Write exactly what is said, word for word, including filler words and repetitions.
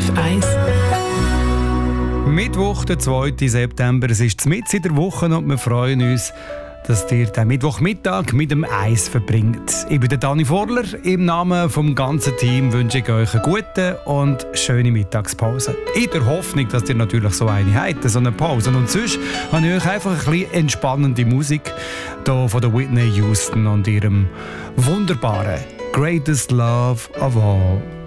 auf eins. Mittwoch, der zweite September. Es ist mitten in der Woche und wir freuen uns, dass ihr den Mittwochmittag mit dem Eis verbringt. Ich bin der Dani Vorler. Im Namen vom ganzen Team wünsche ich euch eine gute und schöne Mittagspause. In der Hoffnung, dass ihr natürlich so eine habt, so eine Pause. Und sonst habe ich euch einfach ein bisschen entspannende Musik hier von der Whitney Houston und ihrem wunderbaren Greatest Love of All.